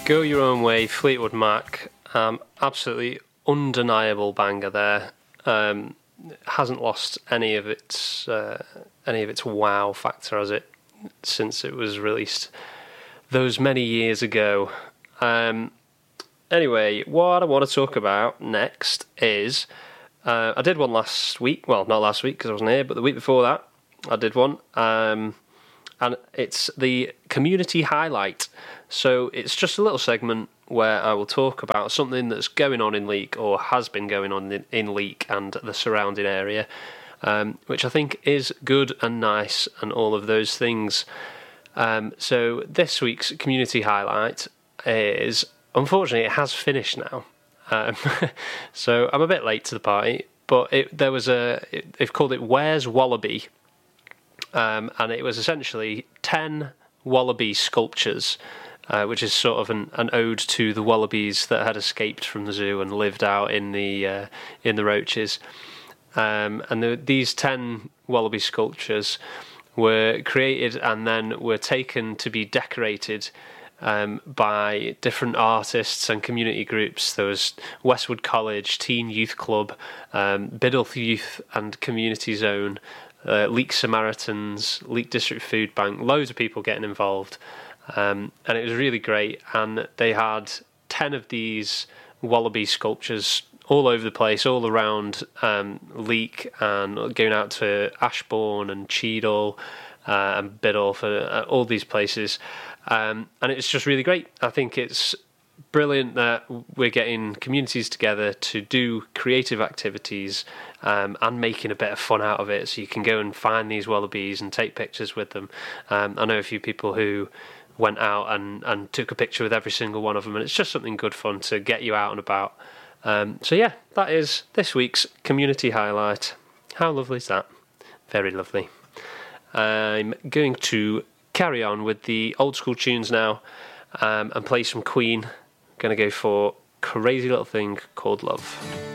Go Your Own Way, Fleetwood Mac. Absolutely undeniable banger there. Hasn't lost any of its wow factor, has it, since it was released those many years ago. Anyway, what I want to talk about next is I did one last week. Well, not last week because I wasn't here, but the week before that I did one. And it's the community highlight. So it's just a little segment where I will talk about something that's going on in Leek or has been going on in Leek and the surrounding area, which I think is good and nice and all of those things. So this week's community highlight is, unfortunately, it has finished now. So I'm a bit late to the party, but they've called it Where's Wallaby? And it was essentially 10 wallaby sculptures, which is sort of an ode to the wallabies that had escaped from the zoo and lived out in the roaches. These 10 wallaby sculptures were created and then were taken to be decorated by different artists and community groups. There was Westwood College, Teen Youth Club, Biddulph Youth and Community Zone, Leek Samaritans, Leek District Food Bank, loads of people getting involved. And it was really great. And they had 10 of these wallaby sculptures all over the place, all around Leek, and going out to Ashbourne and Cheadle and Biddulph, all these places. And it's just really great. I think it's brilliant that we're getting communities together to do creative activities and making a bit of fun out of it, so you can go and find these wallabies and take pictures with them. I know a few people who went out and took a picture with every single one of them, and it's just something good fun to get you out and about. So yeah, that is this week's community highlight. How lovely is that? Very lovely. I'm going to carry on with the old school tunes now and play some Queen. Going to go for Crazy Little Thing Called Love.